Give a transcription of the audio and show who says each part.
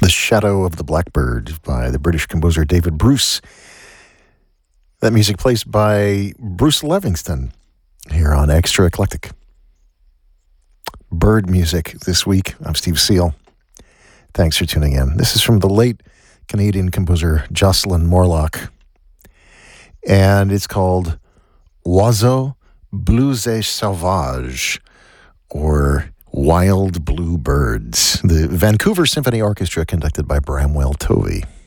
Speaker 1: Shadow of the Blackbird by the British composer David Bruce. That music placed by Bruce Livingston here on Extra Eclectic. Bird music this week. I'm Steve Seal. Thanks for tuning in. This is from the late Canadian composer Jocelyn Morlock, and it's called Oiseaux Bleus et Sauvages, or Wild Blue Birds. The Vancouver Symphony Orchestra, conducted by Bramwell Tovey.